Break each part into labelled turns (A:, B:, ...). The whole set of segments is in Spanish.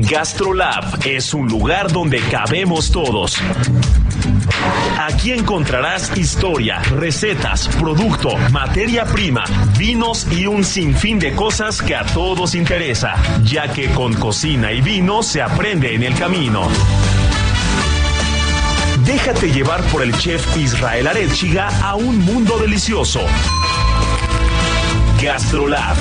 A: GastroLab es un lugar donde cabemos todos. Aquí encontrarás historia, recetas, producto, materia prima, vinos y un sinfín de cosas que a todos interesa, ya que con cocina y vino se aprende en el camino. Déjate llevar por el chef Israel Arechiga a un mundo delicioso. GastroLab.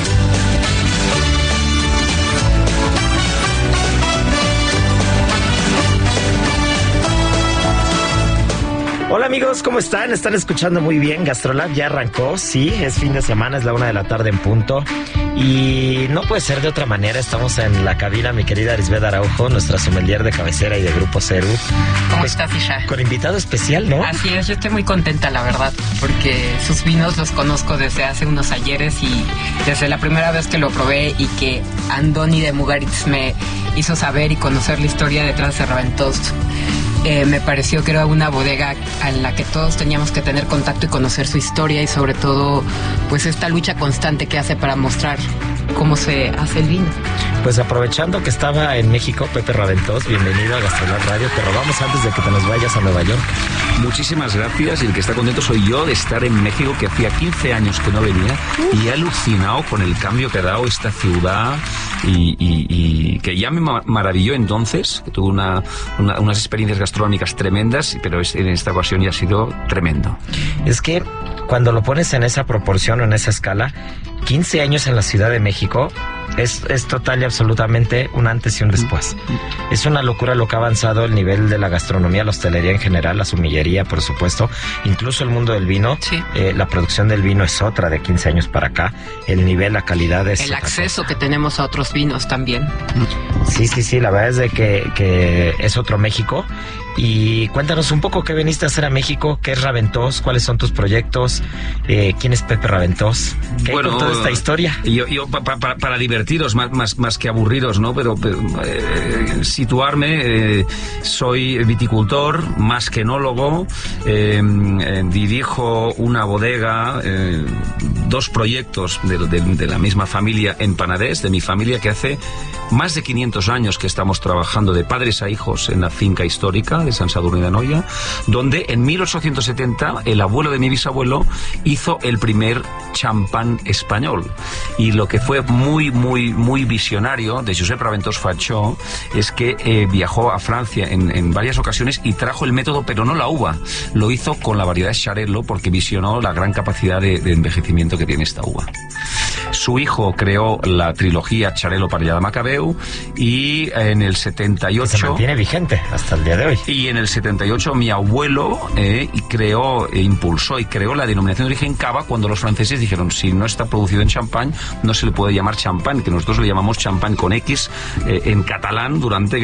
B: Hola amigos, ¿cómo están? ¿Están escuchando muy bien? GastroLab ya arrancó, sí, es fin de semana, es la 1 de la tarde en punto. Y no puede ser de otra manera, estamos en la cabina, mi querida Arisbeth Araujo, nuestra sommelier de cabecera y de Grupo Ceru.
C: ¿Cómo estás, Isha?
B: Con invitado especial, ¿no?
C: Así es, yo estoy muy contenta, la verdad, porque sus vinos los conozco desde hace unos ayeres y desde la primera vez que lo probé y que Andoni de Mugaritz me hizo saber y conocer la historia detrás de Raventós. Me pareció que era una bodega en la que todos teníamos que tener contacto y conocer su historia y sobre todo pues esta lucha constante que hace para mostrar cómo se hace el vino.
B: Pues aprovechando que estaba en México, Pepe Raventós, bienvenido a GastroLab Radio. Te robamos antes de que te nos vayas a Nueva York.
D: Muchísimas gracias, y el que está contento soy yo de estar en México, que hacía 15 años que no venía, y he alucinado con el cambio que ha dado esta ciudad y que ya me maravilló entonces, que tuve unas experiencias gastronómicas tremendas, pero en esta ocasión ya ha sido tremendo.
B: Es que cuando lo pones en esa proporción o en esa escala, 15 años en la Ciudad de México es total y absolutamente un antes y un después. Es una locura lo que ha avanzado el nivel de la gastronomía, la hostelería en general, la sumillería, por supuesto, incluso el mundo del vino.
C: Sí.
B: La producción del vino es otra de 15 años para acá. El nivel, la calidad es
C: el acceso que tenemos a otros vinos también.
B: Sí, la verdad es de que es otro México. Y cuéntanos un poco qué viniste a hacer a México, qué es Raventós, cuáles son tus proyectos, quién es Pepe Raventós, qué hay con toda esta historia.
D: Yo para divertiros más que aburriros, ¿no? Pero situarme, soy viticultor, más que enólogo, dirijo una bodega, dos proyectos de la misma familia en Panadés, de mi familia, que hace más de 500 años que estamos trabajando de padres a hijos en la finca histórica de Sant Sadurní d'Anoia, donde en 1870 el abuelo de mi bisabuelo hizo el primer champán español. Y lo que fue muy visionario de Josep Raventós Fatxó es que viajó a Francia en varias ocasiones y trajo el método, pero no la uva, lo hizo con la variedad Xarel·lo, porque visionó la gran capacidad de envejecimiento que tiene esta uva. Su hijo creó la trilogía Xarel·lo Parellada Macabeu, y en el 78...
B: Se mantiene vigente hasta el día de hoy.
D: Y en el 78 mi abuelo impulsó y creó la denominación de origen cava, cuando los franceses dijeron, si no está producido en champán, no se le puede llamar champán, que nosotros le llamamos champán con X en catalán durante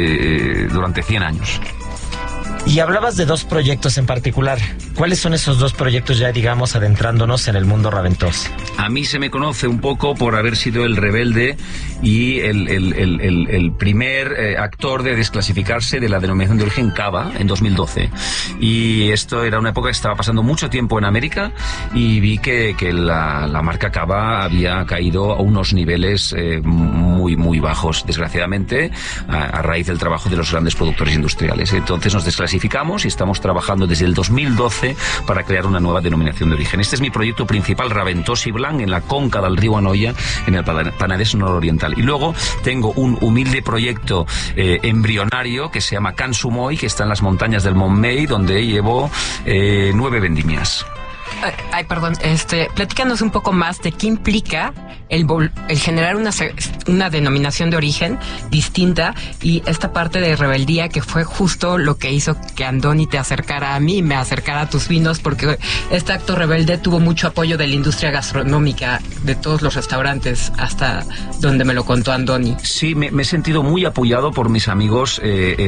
D: 100 años.
B: Y hablabas de dos proyectos en particular. ¿Cuáles son esos dos proyectos, ya digamos, adentrándonos en el mundo Raventós?
D: A mí se me conoce un poco por haber sido el rebelde y el primer actor de desclasificarse de la denominación de origen cava en 2012. Y esto era una época que estaba pasando mucho tiempo en América, y vi que la marca cava había caído a unos niveles muy bajos, desgraciadamente, a raíz del trabajo de los grandes productores industriales. Entonces nos desclasificamos y estamos trabajando desde el 2012 para crear una nueva denominación de origen. Este es mi proyecto principal, Raventós i Blanc, en la conca del río Anoia, en el Penedès nororiental. Y luego tengo un humilde proyecto embrionario que se llama Can Sumoy, que está en las montañas del Montmell, donde llevo 9 vendimias.
C: Ay, perdón, platícanos un poco más de qué implica el generar una denominación de origen distinta, y esta parte de rebeldía que fue justo lo que hizo que Andoni te acercara a mí, me acercara a tus vinos, porque este acto rebelde tuvo mucho apoyo de la industria gastronómica, de todos los restaurantes, hasta donde me lo contó Andoni.
D: Sí, me he sentido muy apoyado por mis amigos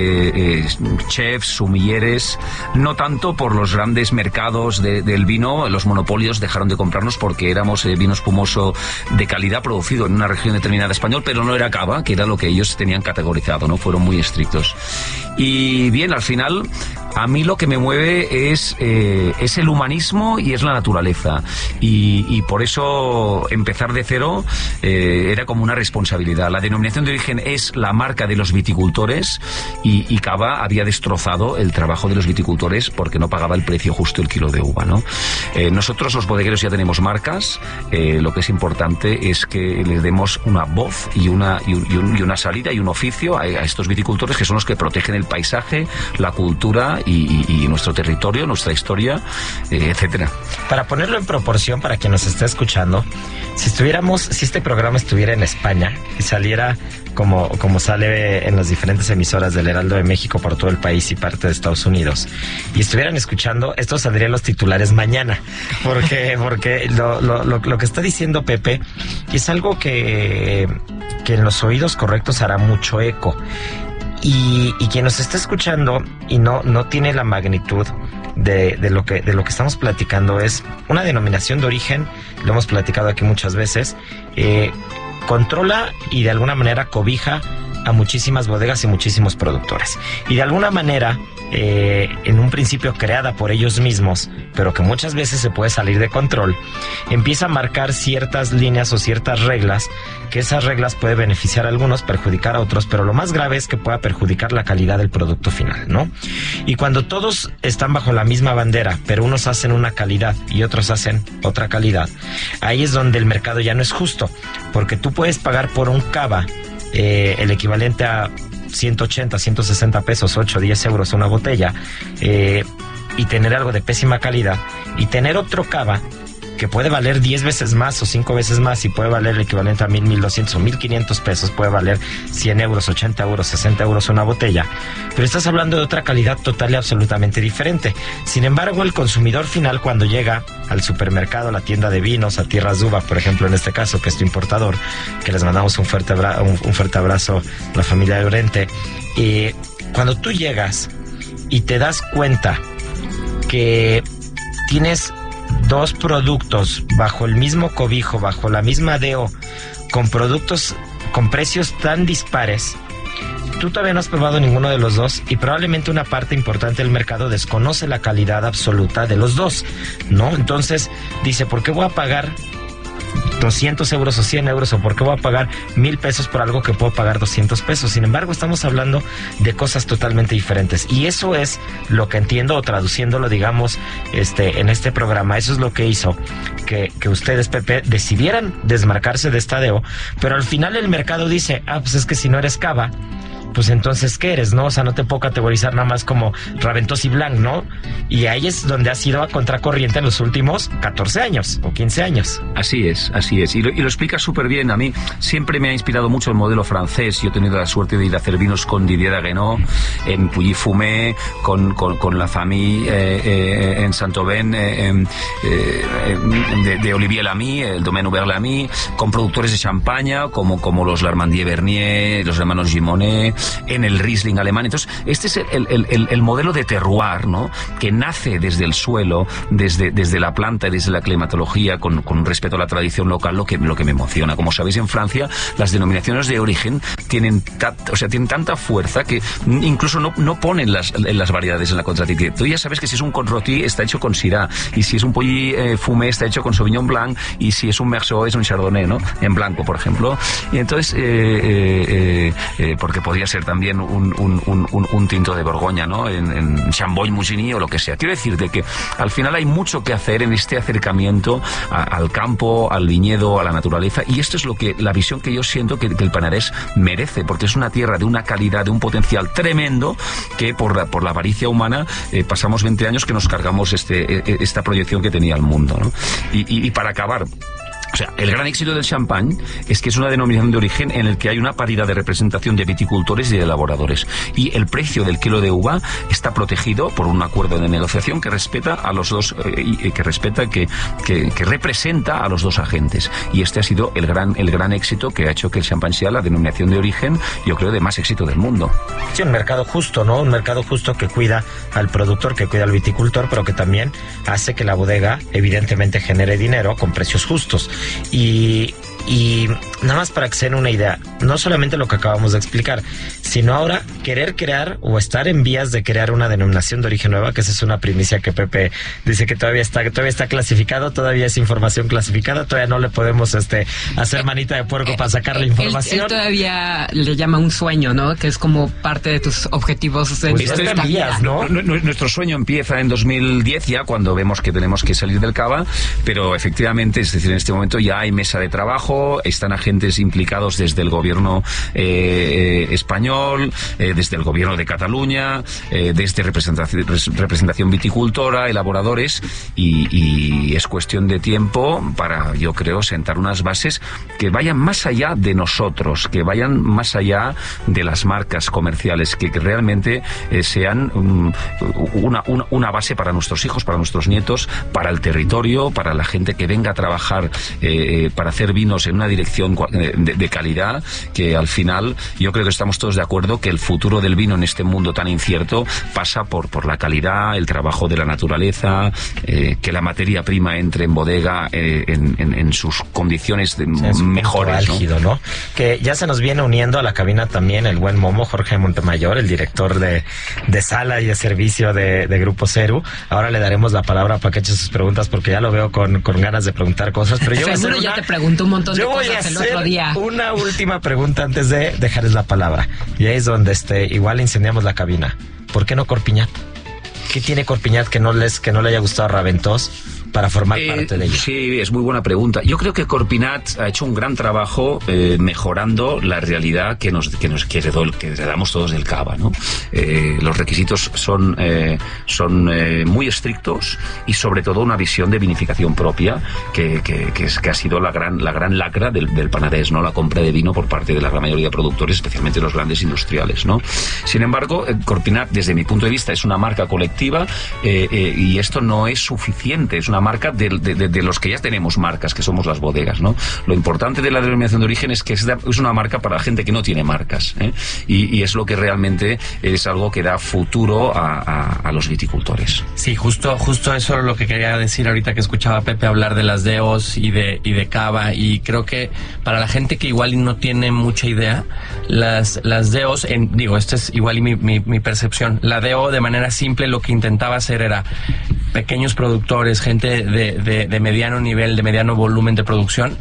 D: chefs, sumilleres, no tanto por los grandes mercados del vino. Los monopolios dejaron de comprarnos porque éramos vino espumoso de calidad producido en una región determinada español, pero no era cava, que era lo que ellos tenían categorizado, ¿no? Fueron muy estrictos. Y bien, al final, A mí lo que me mueve es el humanismo y es la naturaleza. Y por eso empezar de cero era como una responsabilidad. La denominación de origen es la marca de los viticultores y Cava había destrozado el trabajo de los viticultores porque no pagaba el precio justo el kilo de uva, ¿no? Nosotros los bodegueros ya tenemos marcas. Lo que es importante es que les demos una voz y una salida y un oficio a estos viticultores, que son los que protegen el paisaje, la cultura y nuestro territorio, nuestra historia, etcétera.
B: Para ponerlo en proporción, para quien nos esté escuchando, si este programa estuviera en España y saliera como sale en las diferentes emisoras del Heraldo de México por todo el país y parte de Estados Unidos, y estuvieran escuchando, esto saldría en los titulares mañana, porque lo que está diciendo Pepe es algo que en los oídos correctos hará mucho eco. Y quien nos está escuchando y no tiene la magnitud de lo que estamos platicando, es una denominación de origen, lo hemos platicado aquí muchas veces, controla y de alguna manera cobija a muchísimas bodegas y muchísimos productores. Y de alguna manera, en un principio creada por ellos mismos, pero que muchas veces se puede salir de control, empieza a marcar ciertas líneas o ciertas reglas, que esas reglas pueden beneficiar a algunos, perjudicar a otros, pero lo más grave es que pueda perjudicar la calidad del producto final, ¿no? Y cuando todos están bajo la misma bandera, pero unos hacen una calidad y otros hacen otra calidad, ahí es donde el mercado ya no es justo, porque tú puedes pagar por un cava el equivalente a 180, 160 pesos, 8, 10 euros una botella, y tener algo de pésima calidad, y tener otro cava que puede valer 10 veces más o 5 veces más y puede valer el equivalente a 1,000, 1,200 o 1,500 pesos, puede valer 100 euros, 80 euros, 60 euros una botella, pero estás hablando de otra calidad total y absolutamente diferente. Sin embargo, el consumidor final, cuando llega al supermercado, a la tienda de vinos, a Tierras de Uva, por ejemplo, en este caso, que es tu importador, que les mandamos un fuerte abrazo a la familia de Orente, y cuando tú llegas y te das cuenta que tienes dos productos bajo el mismo cobijo, bajo la misma DO, con productos con precios tan dispares, tú todavía no has probado ninguno de los dos y probablemente una parte importante del mercado desconoce la calidad absoluta de los dos, ¿no? Entonces dice, ¿por qué voy a pagar 200 euros o 100 euros, o por qué voy a pagar 1,000 pesos por algo que puedo pagar 200 pesos? Sin embargo, estamos hablando de cosas totalmente diferentes, y eso es lo que entiendo, o traduciéndolo, digamos, en este programa, eso es lo que hizo que ustedes, Pepe, decidieran desmarcarse de esta DO, pero al final el mercado dice, pues es que si no eres cava, pues entonces, ¿qué eres, no? O sea, no te puedo categorizar nada más como Raventós y Blanc, ¿no? Y ahí es donde has ido a contracorriente en los últimos 14 años o 15 años.
D: Así es. Y lo explica súper bien. A mí siempre me ha inspirado mucho el modelo francés. Yo he tenido la suerte de ir a hacer vinos con Didier Daguenot, en Pouilly-Fumé, con la famille en Saint-Aubin, de Olivier Lamy, el Domaine Hubert Lamy, con productores de champaña, como los Larmandier Bernier, los hermanos Gimonet, en el Riesling alemán. Entonces, este es el modelo de terroir, ¿no? Que nace desde el suelo, desde la planta y desde la climatología, con respeto a la tradición local, lo que me emociona. Como sabéis, en Francia las denominaciones de origen tienen tanta fuerza que incluso no ponen las variedades en la contraetiqueta. Tú ya sabes que si es un Côte-Rôti está hecho con Syrah, y si es un Pouilly-Fumé está hecho con Sauvignon Blanc, y si es un Meursault es un Chardonnay, ¿no? En blanco, por ejemplo. Y entonces, porque podría ser también un tinto de Borgoña, ¿no? En Chamboy-Musigny o lo que sea. Quiero decirte que al final hay mucho que hacer en este acercamiento al campo, al viñedo, a la naturaleza, y esto es la visión que yo siento que el Panarés merece, porque es una tierra de una calidad, de un potencial tremendo, que por la avaricia humana pasamos 20 años que nos cargamos esta proyección que tenía el mundo, ¿no? Y para acabar, o sea, el gran éxito del champán es que es una denominación de origen en el que hay una paridad de representación de viticultores y de elaboradores. Y el precio del kilo de uva está protegido por un acuerdo de negociación que respeta a los dos, que representa a los dos agentes. Y este ha sido el gran éxito que ha hecho que el champán sea la denominación de origen, yo creo, de más éxito del mundo.
B: Sí, un mercado justo, ¿no? Un mercado justo que cuida al productor, que cuida al viticultor, pero que también hace que la bodega evidentemente genere dinero con precios justos. Y Y nada más para que se den una idea, no solamente lo que acabamos de explicar, sino ahora querer crear o estar en vías de crear una denominación de origen nueva, que esa es una primicia que Pepe dice que todavía está clasificado, todavía es información clasificada, todavía no le podemos hacer manita de puerco para sacar la información.
C: Él todavía le llama un sueño, ¿no? Que es como parte de tus objetivos de
B: esta vida, ¿no?
D: Nuestro sueño empieza en 2010 ya, cuando vemos que tenemos que salir del Cava, pero efectivamente, es decir, en este momento ya hay mesa de trabajo, están agentes implicados desde el gobierno español, desde el gobierno de Cataluña, desde representación viticultora, elaboradores, y es cuestión de tiempo para, yo creo, sentar unas bases que vayan más allá de nosotros, que vayan más allá de las marcas comerciales, que realmente sean una base para nuestros hijos, para nuestros nietos, para el territorio, para la gente que venga a trabajar para hacer vinos en una dirección de calidad, que al final yo creo que estamos todos de acuerdo que el futuro del vino en este mundo tan incierto pasa por la calidad, el trabajo de la naturaleza, que la materia prima entre en bodega en sus condiciones mejores,
B: álgido, ¿no? Que ya se nos viene uniendo a la cabina también el buen Momo, Jorge Montemayor, el director de sala y de servicio de Grupo Ceru. Ahora le daremos la palabra para que eche sus preguntas, porque ya lo veo con ganas de preguntar cosas, pero yo
C: seguro ya te pregunto un montón de cosas el otro día.
B: Una última pregunta antes de dejarles la palabra, y ahí es donde igual incendiamos la cabina. ¿Por qué no Corpiñat? ¿Qué tiene Corpiñat que no le haya gustado a Raventós para formar parte de ella?
D: Sí, es muy buena pregunta. Yo creo que Corpiñat ha hecho un gran trabajo mejorando la realidad que heredamos todos del Cava, ¿no? Los requisitos son muy estrictos, y sobre todo una visión de vinificación propia que ha sido la gran lacra del Penedès, ¿no? La compra de vino por parte de la gran mayoría de productores, especialmente los grandes industriales, ¿no? Sin embargo, Corpiñat, desde mi punto de vista, es una marca colectiva, y esto no es suficiente. Es una marca de los que ya tenemos marcas, que somos las bodegas, ¿no? Lo importante de la denominación de origen es que es una marca para la gente que no tiene marcas, y es lo que realmente es algo que da futuro a los viticultores.
E: Sí, justo eso es lo que quería decir ahorita que escuchaba a Pepe hablar de las DEOs y de Cava, y creo que para la gente que igual no tiene mucha idea, las DEOs, esta es igual mi percepción, la DEO de manera simple lo que intentaba hacer era pequeños productores, gente de mediano nivel, de mediano volumen de producción,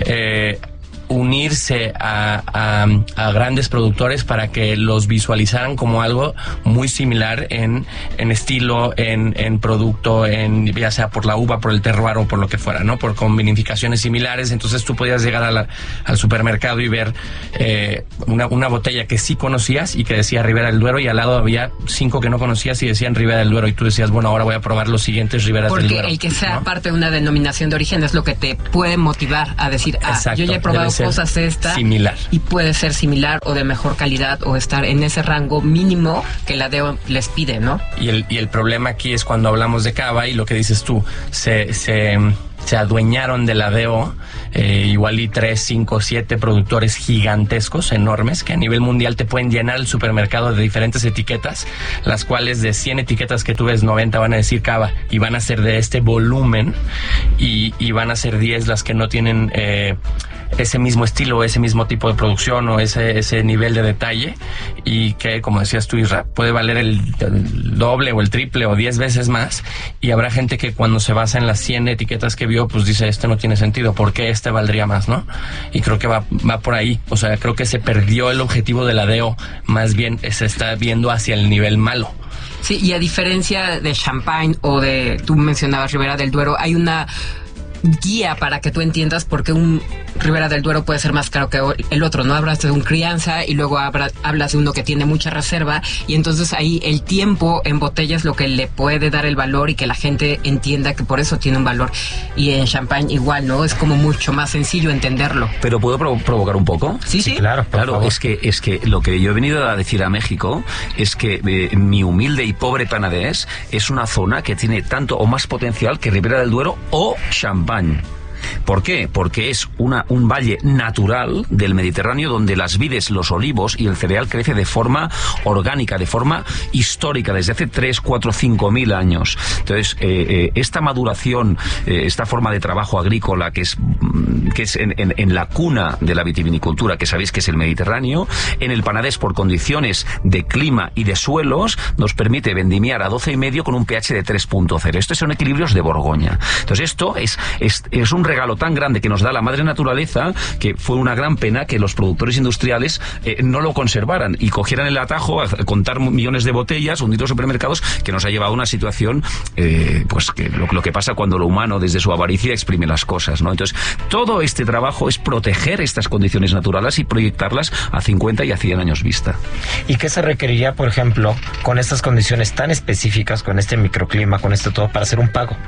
E: unirse a grandes productores para que los visualizaran como algo muy similar en estilo, en producto, ya sea por la uva, por el terroir o por lo que fuera, ¿no? Con vinificaciones similares. Entonces tú podías llegar al supermercado y ver una botella que sí conocías y que decía Ribera del Duero, y al lado había 5 que no conocías y decían Ribera del Duero, y tú decías, bueno, ahora voy a probar los siguientes Riberas del Duero.
C: Porque el que sea,
E: ¿no?,
C: parte de una denominación de origen es lo que te puede motivar a decir,
E: exacto,
C: yo ya he probado cosas esta
E: similar,
C: y puede ser similar o de mejor calidad o estar en ese rango mínimo que la DEO les pide, ¿no?
E: Y el problema aquí es cuando hablamos de Cava, y lo que dices tú, se adueñaron de la DEO, igual y 3, 5, 7 productores gigantescos, enormes, que a nivel mundial te pueden llenar el supermercado de diferentes etiquetas, las cuales de 100 etiquetas que tú ves, 90 van a decir Cava, y van a ser de este volumen, y van a ser 10 las que no tienen ese mismo estilo, ese mismo tipo de producción o ese nivel de detalle, y que, como decías tú, Isra, puede valer el doble o el triple o 10 veces más, y habrá gente que cuando se basa en las 100 etiquetas que vio, pues dice, no tiene sentido, ¿por qué valdría más, no? Y creo que va por ahí. O sea, creo que se perdió el objetivo de la DEO, más bien se está viendo hacia el nivel malo.
C: Sí, y a diferencia de Champagne o tú mencionabas Ribera del Duero, hay una guía para que tú entiendas por qué un Ribera del Duero puede ser más caro que el otro, ¿no? Hablas de un crianza y luego hablas de uno que tiene mucha reserva, y entonces ahí el tiempo en botella es lo que le puede dar el valor y que la gente entienda que por eso tiene un valor. Y en Champagne igual, ¿no? Es como mucho más sencillo entenderlo.
D: ¿Pero puedo provocar un poco?
C: Sí.
B: Claro,
D: es que lo que yo he venido a decir a México es que mi humilde y pobre Penedès es una zona que tiene tanto o más potencial que Ribera del Duero o Champagne. ¿Por qué? Porque es un valle natural del Mediterráneo donde las vides, los olivos y el cereal crece de forma orgánica, de forma histórica, desde hace 3, 4, 5.000 años. Entonces, esta maduración, esta forma de trabajo agrícola que es en la cuna de la vitivinicultura, que sabéis que es el Mediterráneo, en el Penedès, por condiciones de clima y de suelos, nos permite vendimiar a 12,5 con un pH de 3.0. Estos son equilibrios de Borgoña. Entonces, esto es un regalo tan grande que nos da la madre naturaleza, que fue una gran pena que los productores industriales no lo conservaran y cogieran el atajo a contar millones de botellas, hundir los supermercados, que nos ha llevado a una situación, pues que lo que pasa cuando lo humano, desde su avaricia, exprime las cosas, ¿no? Entonces, todo este trabajo es proteger estas condiciones naturales y proyectarlas a 50 y a 100 años vista.
B: ¿Y qué se requeriría, por ejemplo, con estas condiciones tan específicas, con este microclima, con esto todo, para hacer un pago?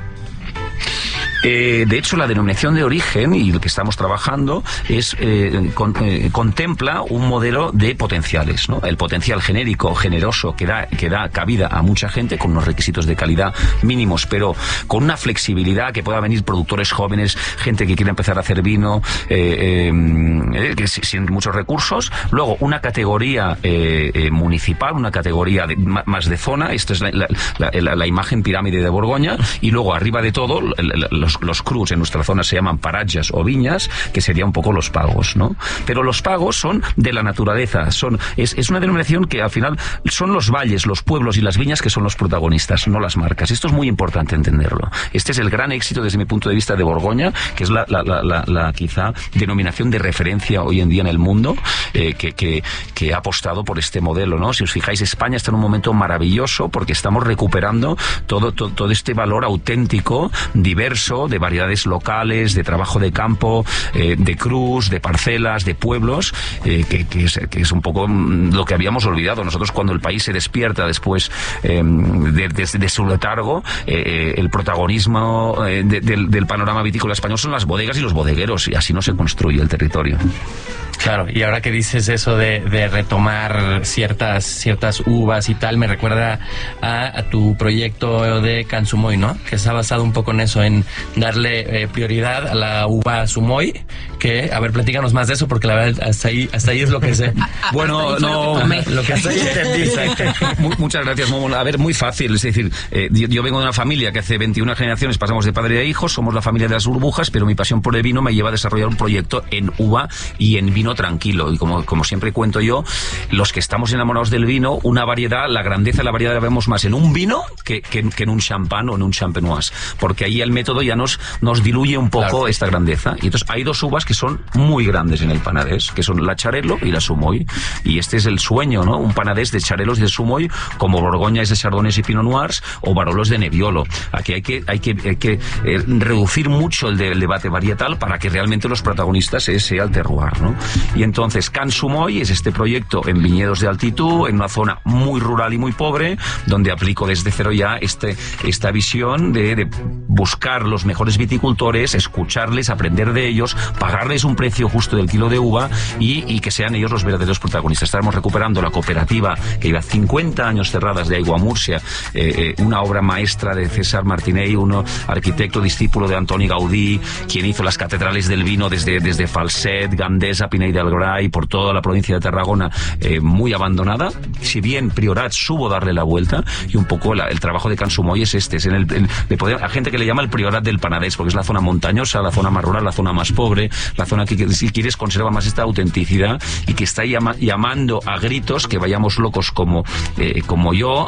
D: De hecho, la denominación de origen y lo que estamos trabajando es contempla un modelo de potenciales, ¿no? El potencial genérico, generoso, que da cabida a mucha gente con unos requisitos de calidad mínimos, pero con una flexibilidad que pueda venir productores jóvenes, gente que quiera empezar a hacer vino, que sin muchos recursos. Luego, una categoría municipal, una categoría más de zona. Esta es la imagen pirámide de Borgoña. Y luego, arriba de todo, los crus en nuestra zona se llaman paratges o viñas, que serían un poco los pagos, ¿no? Pero los pagos son de la naturaleza, es una denominación que al final son los valles, los pueblos y las viñas que son los protagonistas, no las marcas. Esto es muy importante entenderlo. Este es el gran éxito desde mi punto de vista de Borgoña, que es la quizá denominación de referencia hoy en día en el mundo, que ha apostado por este modelo, ¿no? Si os fijáis, España está en un momento maravilloso porque estamos recuperando todo este valor auténtico, diverso, de variedades locales, de trabajo de campo, de crus, de parcelas, de pueblos, que es un poco lo que habíamos olvidado. Nosotros, cuando el país se despierta después de su letargo, el protagonismo del panorama vitícola español son las bodegas y los bodegueros, y así no se construye el territorio.
E: Claro, y ahora que dices eso de retomar ciertas uvas y tal, me recuerda a tu proyecto de Cansumoy, ¿no? Que está basado un poco en eso, en darle prioridad a la uva Sumoy, que, a ver, platícanos más de eso, porque la verdad, hasta ahí es lo que sé.
D: Bueno, no,
E: lo que hasta ahí entendí.
D: Muchas gracias, Momo. A ver, muy fácil, es decir, yo vengo de una familia que hace 21 generaciones pasamos de padre a hijo, somos la familia de las burbujas, pero mi pasión por el vino me lleva a desarrollar un proyecto en uva y en vino tranquilo. Y como siempre cuento yo, los que estamos enamorados del vino, una variedad, la grandeza de la variedad la vemos más en un vino que en un champán o en un champenoise, porque ahí el método ya nos diluye un poco, claro, esta grandeza. Y entonces hay dos uvas que son muy grandes en el Penedès, que son la Xarel·lo y la Sumoy. Y este es el sueño, ¿no? Un Penedès de Xarelos y de Sumoy, como Borgoña es de Chardonnays y Pinot Noirs, o Barolo es de Nebbiolo. Aquí hay que reducir mucho el debate varietal para que realmente los protagonistas sea el terroir, ¿no? Y entonces Cansumoy es este proyecto en viñedos de altitud, en una zona muy rural y muy pobre, donde aplico desde cero ya esta visión de buscar los mejores viticultores, escucharles, aprender de ellos, pagarles un precio justo del kilo de uva y que sean ellos los verdaderos protagonistas. Estamos recuperando la cooperativa que lleva 50 años cerradas de Aigua Murcia, una obra maestra de César Martinell, un arquitecto discípulo de Antoni Gaudí, quien hizo las catedrales del vino desde Falset, Gandesa, Pinell de Brai, por toda la provincia de Tarragona, muy abandonada. Si bien Priorat supo darle la vuelta, y un poco el trabajo de Cansumoy es a gente que le llama el Priorat del Penedès, porque es la zona montañosa, la zona más rural, la zona más pobre, la zona que, si quieres, conserva más esta autenticidad y que está llamando a gritos que vayamos locos como yo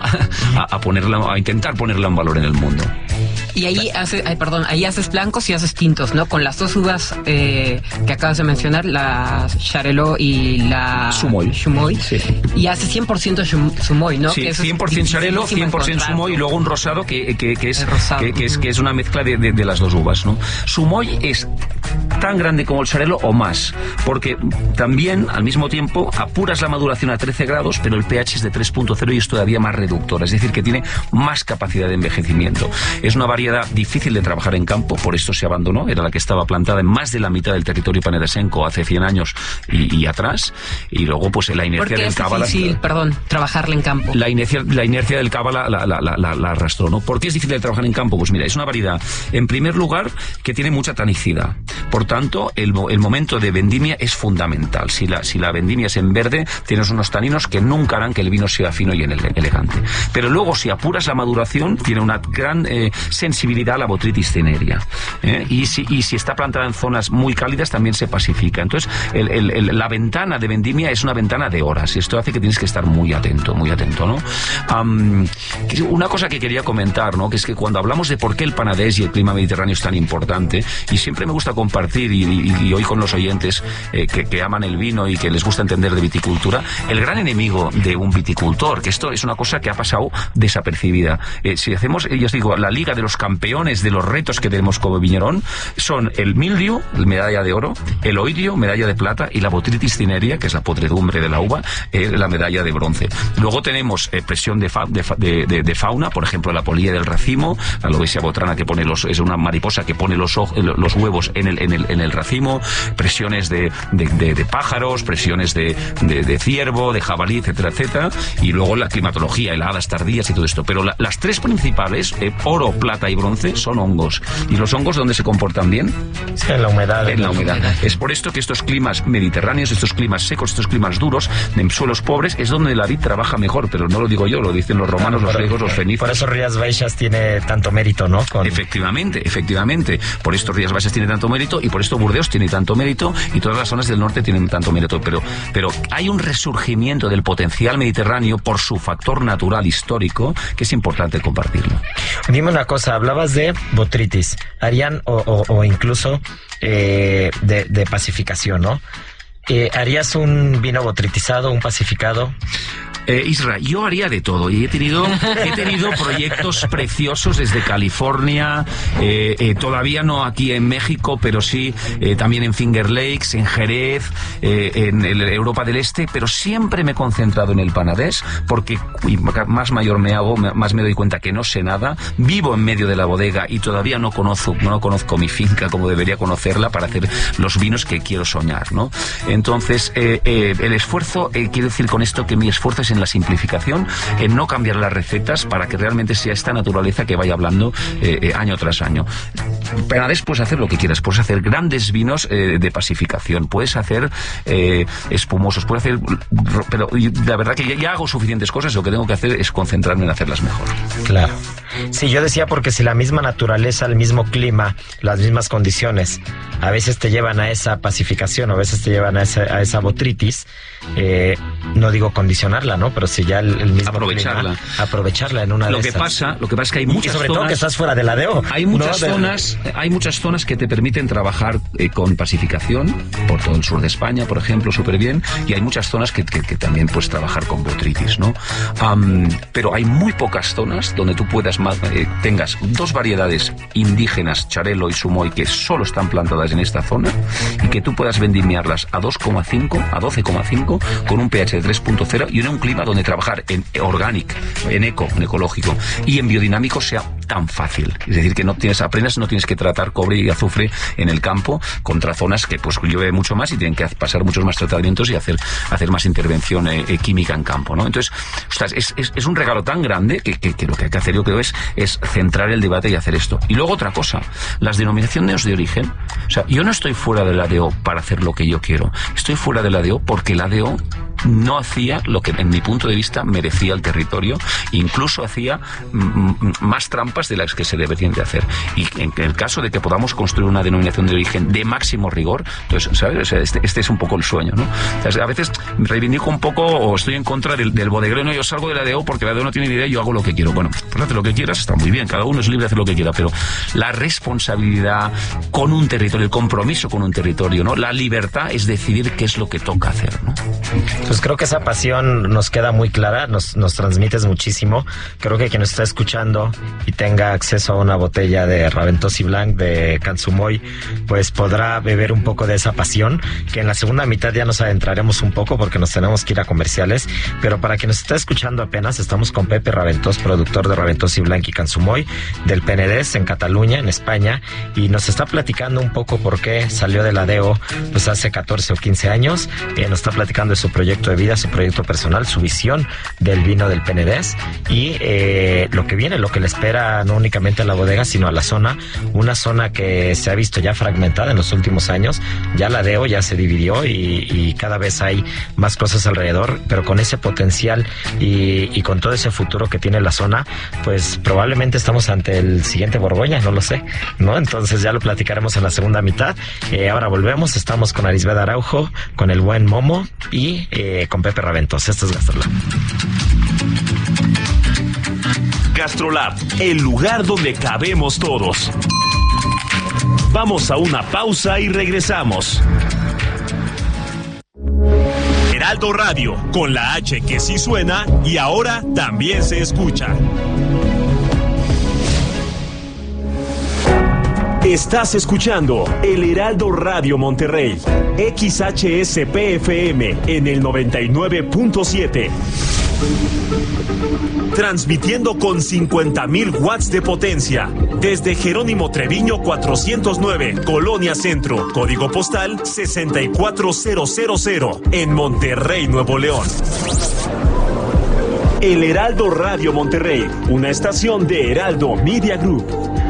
D: a intentar ponerla en valor en el mundo.
C: Y ahí haces blancos y haces tintos, ¿no? Con las dos uvas que acabas de mencionar, la Xarel·lo y la Sumoy. Sí. Y haces 100% Sumoy, ¿no?
D: Sí, 100% Xarel·lo, 100% Sumoy, y luego un rosado que es una mezcla de las dos uvas, ¿no? Sumoy es tan grande como el Xarel·lo o más, porque también al mismo tiempo apuras la maduración a 13 grados, pero el pH es de 3.0 y es todavía más reductora, es decir, que tiene más capacidad de envejecimiento. Es una variedad variedad difícil de trabajar en campo, por esto se abandonó, era la que estaba plantada en más de la mitad del territorio paneresenco hace 100 años y atrás, y luego pues la inercia del cava...
C: ¿Por qué es difícil, trabajarla en campo?
D: La inercia del cava la arrastró, ¿no? ¿Por qué es difícil de trabajar en campo? Pues mira, es una variedad, en primer lugar, que tiene mucha tanicidad. Por tanto, el momento de vendimia es fundamental. Si la vendimia es en verde, tienes unos taninos que nunca harán que el vino sea fino y elegante. Pero luego, si apuras la maduración, tiene una gran sensibilidad a la botrytis cinerea. Y si está plantada en zonas muy cálidas, también se pacifica. Entonces, la ventana de vendimia es una ventana de horas, y esto hace que tienes que estar muy atento, ¿no? Una cosa que quería comentar, ¿no? Que es que cuando hablamos de por qué el Penedès y el clima mediterráneo es tan importante, y siempre me gusta compartir, y hoy con los oyentes que aman el vino y que les gusta entender de viticultura, el gran enemigo de un viticultor, que esto es una cosa que ha pasado desapercibida. Si hacemos, ya os digo, la liga de los campeones de los retos que tenemos como viñerón, son el mildio, medalla de oro, el oidio, medalla de plata, y la botrytis cinerea, que es la podredumbre de la uva, la medalla de bronce. Luego tenemos presión de fauna, por ejemplo, la polilla del racimo, la lobesia botrana, que es una mariposa que pone los huevos en el racimo, presiones de pájaros, presiones de ciervo, de jabalí, etcétera, etcétera, y luego la climatología, heladas tardías y todo esto. Pero las tres principales, oro, plata y bronce, son hongos. ¿Y los hongos dónde se comportan bien?
B: Sí, en la humedad.
D: En la humedad. Es por esto que estos climas mediterráneos, estos climas secos, estos climas duros, en suelos pobres, es donde la vid trabaja mejor, pero no lo digo yo, lo dicen los romanos, los griegos, los fenicios.
B: Por eso Rías Baixas tiene tanto mérito, ¿no?
D: Efectivamente. Por esto Rías Baixas tiene tanto mérito, y por esto Burdeos tiene tanto mérito, y todas las zonas del norte tienen tanto mérito. Pero hay un resurgimiento del potencial mediterráneo por su factor natural histórico que es importante compartirlo.
B: Dime una cosa, hablabas de botrytis, harían o incluso de pacificación, ¿no? ¿Harías un vino botrytizado, un pacificado?
D: Isra, yo haría de todo, y he tenido proyectos preciosos desde California, todavía no aquí en México, pero sí también en Finger Lakes, en Jerez, en Europa del Este, pero siempre me he concentrado en el Penedès, porque más mayor me hago, más me doy cuenta que no sé nada, vivo en medio de la bodega y todavía no conozco mi finca como debería conocerla para hacer los vinos que quiero soñar, ¿no? Entonces, el esfuerzo, quiero decir con esto que mi esfuerzo es en la simplificación, en no cambiar las recetas para que realmente sea esta naturaleza que vaya hablando año tras año. Penedès puedes hacer lo que quieras, puedes hacer grandes vinos de pacificación, puedes hacer espumosos, puedes hacer... Pero la verdad que ya hago suficientes cosas, lo que tengo que hacer es concentrarme en hacerlas mejor.
B: Claro. Sí, yo decía porque si la misma naturaleza, el mismo clima, las mismas condiciones, a veces te llevan a esa pacificación, a veces te llevan a esa botrytis, no digo condicionarla, ¿no? Pero si ya el mismo
D: aprovecharla.
B: Clima, aprovecharla en una
D: lo
B: de
D: que
B: esas.
D: Lo que pasa es que hay muchas
B: y sobre
D: zonas,
B: todo que estás fuera de la DO.
D: Hay muchas zonas que te permiten trabajar con pacificación, por todo el sur de España, por ejemplo, súper bien, y hay muchas zonas que también puedes trabajar con botrytis, ¿no? Pero hay muy pocas zonas donde tú tengas dos variedades indígenas, Charelo y Sumoy, que solo están plantadas en esta zona, y que tú puedas vendimiarlas a 2,5, a 12,5, con un pH de 3.0 y en un clima donde trabajar en organic, en ecológico y en biodinámico sea tan fácil. Es decir, que no tienes que tratar cobre y azufre en el campo contra zonas que pues llueve mucho más y tienen que pasar muchos más tratamientos y hacer más intervención química en campo, ¿no? Entonces, ostras, es un regalo tan grande que lo que hay que hacer, yo creo, es centrar el debate y hacer esto. Y luego otra cosa, las denominaciones de origen. O sea, yo no estoy fuera de la DO para hacer lo que yo quiero. Estoy fuera de la DO porque la DO no hacía lo que en mi punto de vista merecía el territorio, incluso hacía más trampas de las que se deberían de hacer. Y en el caso de que podamos construir una denominación de origen de máximo rigor, entonces, ¿sabes? O sea, este es un poco el sueño, ¿no? O sea, a veces reivindico un poco o estoy en contra del bodeguero, no, yo salgo de la DO porque la DO no tiene ni idea, yo hago lo que quiero. Bueno, pues haz lo que quieras, está muy bien, cada uno es libre de hacer lo que quiera, pero la responsabilidad con un territorio, el compromiso con un territorio, ¿no? La libertad es decidir qué es lo que toca hacer, ¿no?
B: Pues creo que esa pasión nos queda muy clara, nos transmites muchísimo. Creo que quien nos está escuchando y te tenga acceso a una botella de Raventós y Blanc de Cansumoy, pues podrá beber un poco de esa pasión, que en la segunda mitad ya nos adentraremos un poco porque nos tenemos que ir a comerciales. Pero para quien nos está escuchando apenas, estamos con Pepe Raventós, productor de Raventós y Blanc y Cansumoy del Penedès en Cataluña, en España, y nos está platicando un poco por qué salió de la DEO pues hace 14 o 15 años. Nos está platicando de su proyecto de vida, su proyecto personal, su visión del vino del Penedès y lo que viene, lo que le espera no únicamente a la bodega, sino a la zona, una zona que se ha visto ya fragmentada en los últimos años. Ya la DEO ya se dividió y cada vez hay más cosas alrededor, pero con ese potencial y con todo ese futuro que tiene la zona, pues probablemente estamos ante el siguiente Borgoña, no lo sé, ¿no? Entonces ya lo platicaremos en la segunda mitad. Ahora volvemos, estamos con Arisbeth Araujo, con el buen Momo y con Pepe Raventós. Esto es GastroLab.
A: GastroLab, el lugar donde cabemos todos. Vamos a una pausa y regresamos. Heraldo Radio, con la H que sí suena y ahora también se escucha. Estás escuchando el Heraldo Radio Monterrey, XHSPFM en el 99.7. Transmitiendo con 50,000 watts de potencia desde Jerónimo Treviño 409, Colonia Centro, código postal 64000 en Monterrey, Nuevo León. El Heraldo Radio Monterrey, una estación de Heraldo Media Group.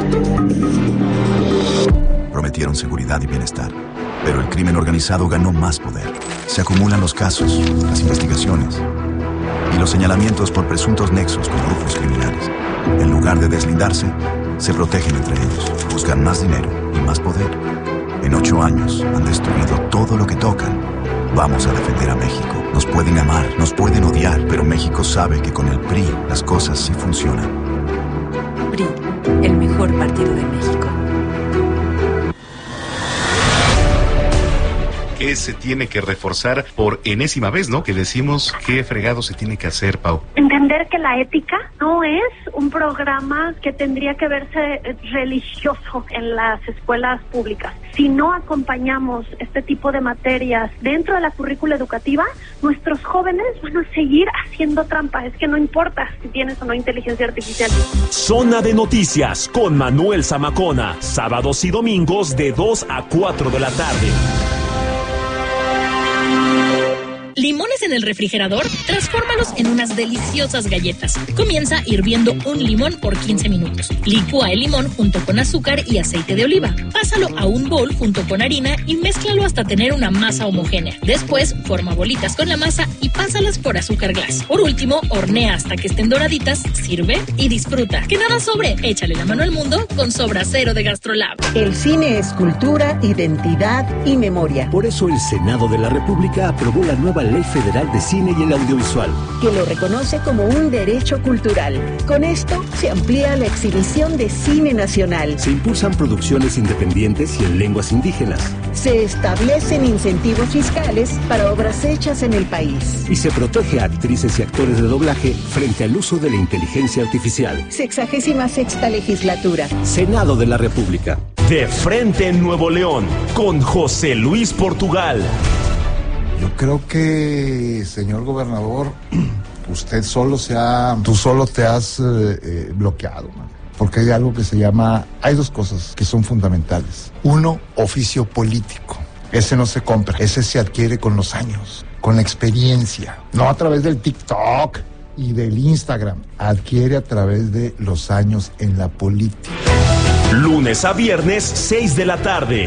F: Prometieron seguridad y bienestar, pero el crimen organizado ganó más poder. Se acumulan los casos, las investigaciones y los señalamientos por presuntos nexos con grupos criminales. En lugar de deslindarse, se protegen entre ellos, buscan más dinero y más poder. En 8 años han destruido todo lo que tocan. Vamos a defender a México. Nos pueden amar, nos pueden odiar, pero México sabe que con el PRI las cosas sí funcionan.
G: PRI, el mejor partido de México.
H: Que se tiene que reforzar por enésima vez, ¿no? Que decimos qué fregado se tiene que hacer, Pau.
I: Entender que la ética no es un programa que tendría que verse religioso en las escuelas públicas. Si no acompañamos este tipo de materias dentro de la currícula educativa, nuestros jóvenes van a seguir haciendo trampa. Es que no importa si tienes o no inteligencia artificial.
A: Zona de Noticias con Manuel Zamacona, sábados y domingos de 2 a 4 de la tarde.
J: ¿Limones en el refrigerador? Transfórmalos en unas deliciosas galletas. Comienza hirviendo un limón por 15 minutos. Licúa el limón junto con azúcar y aceite de oliva. Pásalo a un bol junto con harina y mézclalo hasta tener una masa homogénea. Después, forma bolitas con la masa y pásalas por azúcar glass. Por último, hornea hasta que estén doraditas, sirve y disfruta. Que nada sobre, échale la mano al mundo con Sobra Cero de GastroLab.
K: El cine es cultura, identidad y memoria.
L: Por eso el Senado de la República aprobó la nueva Ley Federal de Cine y el Audiovisual,
K: que lo reconoce como un derecho cultural. Con esto se amplía la exhibición de cine nacional.
L: Se impulsan producciones independientes y en lenguas indígenas.
K: Se establecen incentivos fiscales para obras hechas en el país.
L: Y se protege a actrices y actores de doblaje frente al uso de la inteligencia artificial.
K: 66ª legislatura.
L: Senado de la República.
A: De frente en Nuevo León, con José Luis Portugal.
M: Yo creo que, señor gobernador, tú solo te has bloqueado, man. Porque hay algo que se llama, hay dos cosas que son fundamentales. Uno, oficio político. Ese no se compra, ese se adquiere con los años, con la experiencia, no a través del TikTok y del Instagram, adquiere a través de los años en la política.
A: Lunes a viernes, 6 de la tarde.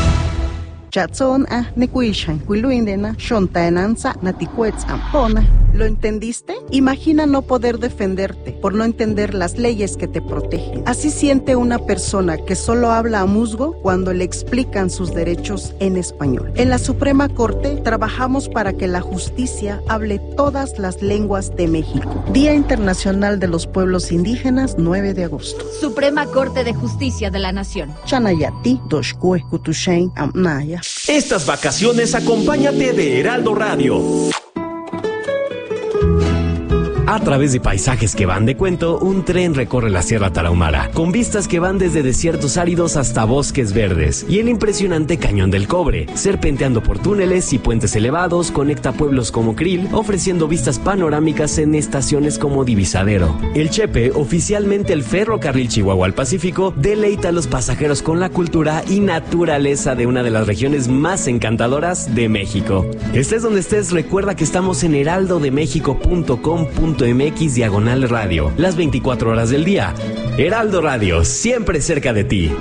N: ¿Lo entendiste? Imagina no poder defenderte por no entender las leyes que te protegen. Así siente una persona que solo habla a musgo cuando le explican sus derechos en español. En la Suprema Corte trabajamos para que la justicia hable todas las lenguas de México. Día Internacional de los Pueblos Indígenas, 9 de agosto.
O: Suprema Corte de Justicia de la Nación.
N: Chanayati, Doshkue, Kutushain, Amnaya.
A: Estas vacaciones acompáñate de Heraldo Radio.
P: A través de paisajes que van de cuento, un tren recorre la Sierra Tarahumara, con vistas que van desde desiertos áridos hasta bosques verdes, y el impresionante Cañón del Cobre, serpenteando por túneles y puentes elevados, conecta pueblos como Krill, ofreciendo vistas panorámicas en estaciones como Divisadero. El Chepe, oficialmente el ferrocarril Chihuahua al Pacífico, deleita a los pasajeros con la cultura y naturaleza de una de las regiones más encantadoras de México. Estés donde estés, recuerda que estamos en heraldodemexico.com.mx/radio, las 24 horas del día. Heraldo Radio, siempre cerca de ti.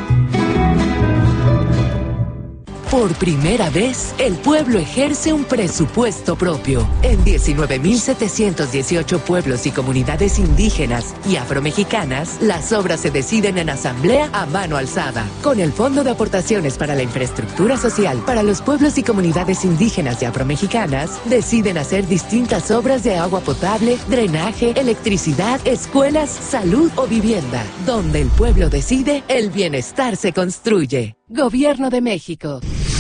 Q: Por primera vez, el pueblo ejerce un presupuesto propio. En 19.718 pueblos y comunidades indígenas y afromexicanas, las obras se deciden en asamblea a mano alzada. Con el Fondo de Aportaciones para la Infraestructura Social para los pueblos y comunidades indígenas y afromexicanas, deciden hacer distintas obras de agua potable, drenaje, electricidad, escuelas, salud o vivienda. Donde el pueblo decide, el bienestar se construye. Gobierno de México.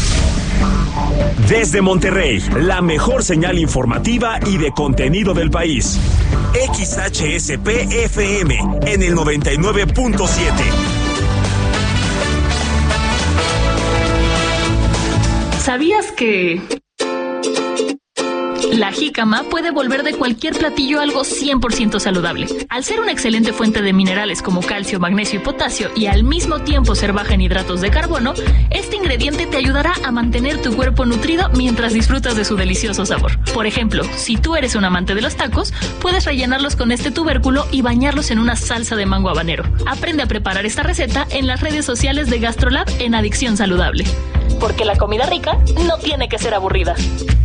A: Desde Monterrey, la mejor señal informativa y de contenido del país. XHSP-FM en el 99.7.
J: ¿Sabías que la jícama puede volver de cualquier platillo algo 100% saludable? Al ser una excelente fuente de minerales como calcio, magnesio y potasio y al mismo tiempo ser baja en hidratos de carbono, este ingrediente te ayudará a mantener tu cuerpo nutrido mientras disfrutas de su delicioso sabor. Por ejemplo, si tú eres un amante de los tacos, puedes rellenarlos con este tubérculo y bañarlos en una salsa de mango habanero. Aprende a preparar esta receta en las redes sociales de GastroLab en Adicción Saludable. Porque la comida rica no tiene que ser aburrida.